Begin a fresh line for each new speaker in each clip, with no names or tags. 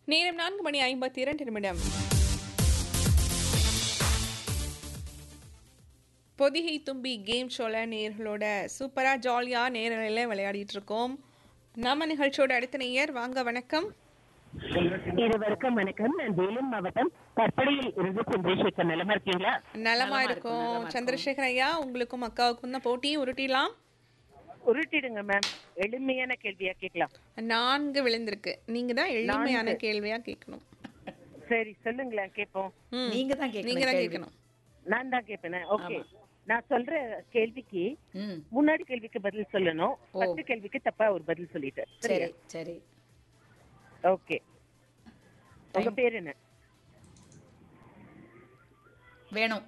நேரம் 4:52. பொதிகை தும்பி கேம் ஷோல நேர்களோட சூப்பரா ஜாலியா நேரலையில விளையாடிட்டு இருக்கோம். நம்ம நிகழ்ச்சியோட அடுத்த நேயர் வாங்க, வணக்கம்.
இருவருக்கும் வணக்கம். நான் வேலூர் மாவட்டம் கற்படையில் இருந்து சந்திரசேகர். நலமா இருக்கீங்களா?
நலமா இருக்கும் சந்திரசேகர் ஐயா. உங்களுக்கும் அக்காவுக்கும் தான் போட்டி. உருட்டிலாம்
உருட்டிடுங்க மேம். எளிமையான கேள்வியா கேட்கலாம்.
4 விழுந்திருக்கு. நீங்க தான் எளிமையான கேள்வியா கேட்கணும்.
சரி சொல்லுங்களேன், கேட்போம்.
நீங்க தான்
கேட்கணும்.
நான் தான் கேட்பேன். ஓகே, நான் சொல்ற கேள்விக்கு முன்னாடி கேள்விக்கு பதில் சொல்லணும். 10 கேள்விக்கு தப்பா ஒரு பதில் சொல்லிட்டேன்.
சரி சரி
ஓகே. உங்க பேர் என்ன?
வேணும்.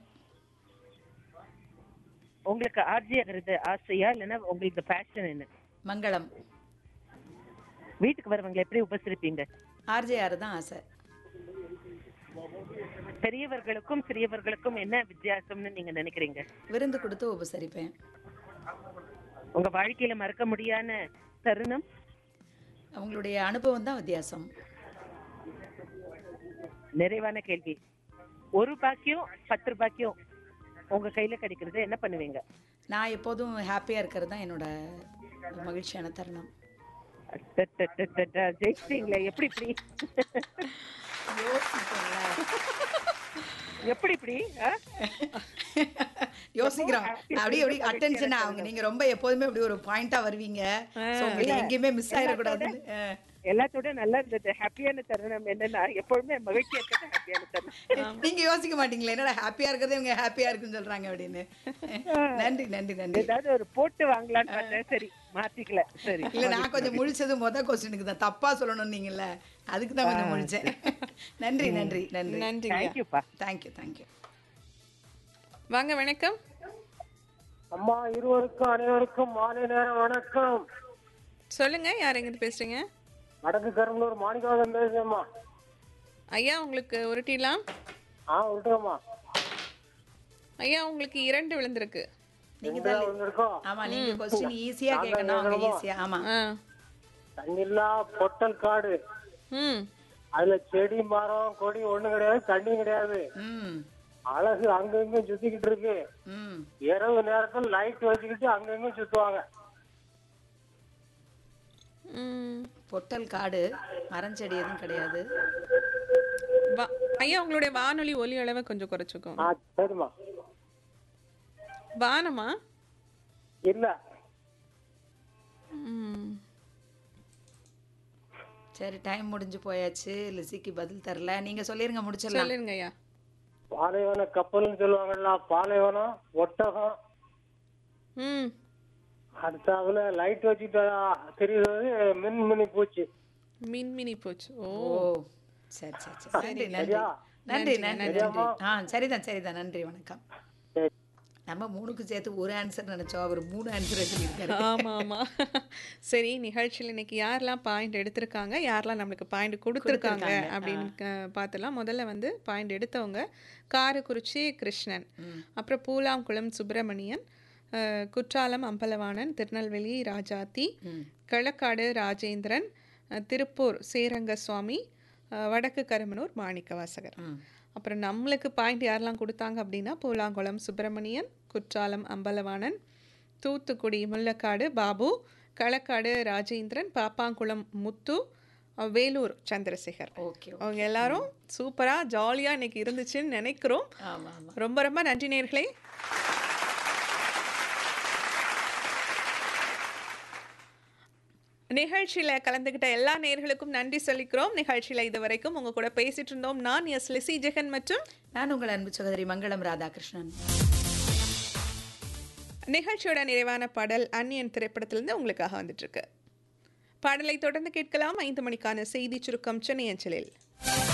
உங்களுக்கு ஆர்ஜி ஆகிறது ஆசையா இல்லைன்னா உங்களுக்கு பேஷன் என்ன?
மங்களம்.
வீட்டுக்கு வரவங்களை எப்படி உபசரிப்பீங்க?
ஆர்ஜேஆர் தான் ஆசை.
பெரியவர்களுக்கும் சிறியவர்களுக்கும் என்ன வித்தியாசம்னு நீங்க நினைக்கிறீங்க?
விருந்து கொடுத்து உபசரிப்பேன்.
உங்க வாழ்க்கையில மறக்க முடியாத தருணம்?
அவங்களுடைய அனுபவம் தான் வித்தியாசம்.
நிறைவான கேள்வி. 1 ரூபாய்க்கும் 10 ரூபாய்க்கும் உங்க கையில கிடைக்கிறது என்ன பண்ணுவீங்க?
நான் எப்போதும் ஹாப்பியா இருக்கிறது தான் என்னோட மகிழ்ச்சியான தருணம்.
ஜெயிச்சிங்களே. எப்படி இப்படி எப்படி இப்படி
யோசிக்கிறோம். அப்படி அப்படி அட்டென்ஷன் ஆகுங்க. நீங்க ரொம்ப எப்போதுமே அப்படி ஒரு பாயிண்டா வருவீங்க. உங்களுக்கு எங்கேயுமே மிஸ் ஆயிடக்கூடாது.
எல்லாத்தோட நல்லா இருந்தது. ஹாப்பியான தருணம் என்னன்னா எப்பொழுதுமே மகிழ்ச்சியா இருக்கிறது ஹாப்பியான தருணம்.
நீங்க யோசிக்க மாட்டீங்களா என்னடா ஹாப்பியா இருக்கிறது இவங்க ஹாப்பியா இருக்குன்னு சொல்றாங்க அப்படின்னு? நன்றி நன்றி நன்றி.
ஏதாவது ஒரு போட்டு வாங்கலான்னு பார்த்தேன். சரி மாத்திக்கல. சரி
இல்ல, நான் கொஞ்சம் முழிச்சது கொஸ்டினுக்கு தான். தப்பா சொல்லணும் நீங்கல்ல, அதுக்கு தான் கொஞ்சம் முழிச்சேன். நன்றி நன்றி நன்றி
நன்றி.
தேங்க்யூப்பா.
Thank you thank you.
வாங்க, வணக்கம்.
அம்மா இருவருக்கும் அனைவருக்கும் மாலை நேர வணக்கம்.
சொல்லுங்க, யார் எங்கிட்டு பேசுறீங்க?
வடக்கு கரும்பலூர் மாணிக்கவாதம் பேசுறேம்மா.
ஐயா உங்களுக்கு உருட்டிலாம்.
விட்டுருமா
ஐயா உங்களுக்கு 2 விழுந்திருக்கு.
நீங்க தான்
வந்திருக்கோம்.
ஆமா, நீங்க क्वेश्चन ஈஸியா கேட்கணும். அவங்க ஈஸியா. ஆமா.
தண்ணில்லா பொட்டல் காடு. அதுல செடி மரம் கொடி ஒண்ணு கிடையாது, தண்ணி கிடையாது. அழகு அங்கங்க சுத்திக்கிட்டு இருக்கு. இரவு நேரத்தில் லைட் வச்சுக்கிட்டு அங்கங்க சுத்துவாங்க.
பொட்டல் காடு, மரஞ்செடி எதுவும் கிடையாது.
ஐயா உங்களுடைய வானொலி ஒலி அளவை கொஞ்சம் குறைச்சுக்கோங்க.
சரிம்மா.
வானமா
இல்ல.
சரி, டைம் முடிஞ்சு போயாச்சு. லிசிக்கு பதில் தரல. நீங்க சொல்லிருங்க, முடிச்சிடலாம்.
சொல்லிருங்க ஐயா.
பாலைவன கப்பல்னு சொல்லுவாங்கல்ல, பாலைவனம் ஒட்டகம். அடுத்தாப்புல லைட் வச்சுட்டு தெரியுது மின்மினி பூச்சி.
மின்மினி பூச்சி. ஓ
சரி சரி சரி. நன்றி நன்றி நன்றி நன்றி நன்றி. சரிதான் சரிதான். நன்றி, வணக்கம். நம்ம 3க்கு சேர்த்து ஒரு ஆன்சர் நினைச்சோம், அவர் 3 ஆன்சர் சொல்லியிருக்காரு.
ஆமா ஆமா. சரி, நிகழ்ச்சியில் இன்னைக்கு யாரெல்லாம் பாயிண்ட் எடுத்திருக்காங்க, யாரெல்லாம் நம்மளுக்கு பாயிண்ட் கொடுத்துருக்காங்க அப்படின்னு பார்த்துலாம். முதல்ல வந்து பாயிண்ட் எடுத்தவங்க காரக்குறிச்சி கிருஷ்ணன், அப்புறம் பூலாங்குளம் சுப்பிரமணியன், குற்றாலம் அம்பலவாணன், திருநெல்வேலி ராஜாத்தி, களக்காடு ராஜேந்திரன், திருப்பூர் சேரங்க சுவாமி, வடக்கு கருமனூர் மாணிக்கவாசகர். அப்புறம் நம்மளுக்கு பாயிண்ட் யாரெல்லாம் கொடுத்தாங்க அப்படின்னா பூலாங்குளம் சுப்பிரமணியன், குற்றாலம் அம்பலவாணன், தூத்துக்குடி முள்ளக்காடு பாபு, களக்காடு ராஜேந்திரன், பாப்பாங்குளம் முத்து, வேலூர் சந்திரசேகர்.
ஓகே,
அவங்க எல்லாரும் சூப்பராக ஜாலியாக இன்னைக்கு இருந்துச்சுன்னு நினைக்கிறோம். ரொம்ப ரொம்ப நன்றி நேயர்களே. நிகழ்ச்சியில் கலந்துக்கிட்ட எல்லா நேயர்களுக்கும் நன்றி சொல்லிக்கிறோம். நிகழ்ச்சியில் இதுவரைக்கும் உங்க கூட பேசிட்டு இருந்தோம் நான் எஸ் லிசி ஜெகன் மற்றும்
நான் உங்கள் அன்பு சகோதரி மங்களம் ராதாகிருஷ்ணன்.
நிகழ்ச்சியோட நிறைவான பாடல் அந்நியன் திரைப்படத்திலிருந்து உங்களுக்காக வந்துட்டு இருக்கு. பாடலை தொடர்ந்து கேட்கலாம். 5 மணிக்கான செய்தி சுருக்கம் சென்னை அஞ்சலில்.